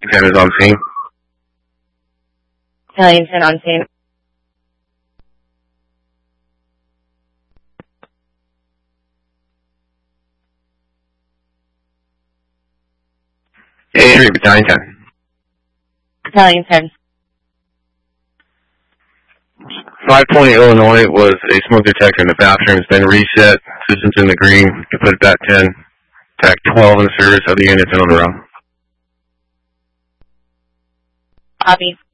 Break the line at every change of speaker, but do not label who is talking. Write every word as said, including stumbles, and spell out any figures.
ten is on scene.
Battalion ten on scene.
Entry, Battalion ten.
Battalion ten.
five twenty Illinois was a smoke detector in the bathroom. It's been reset. System's in the green. You put it back ten. T A C twelve in service. Other units in on the road.
Copy.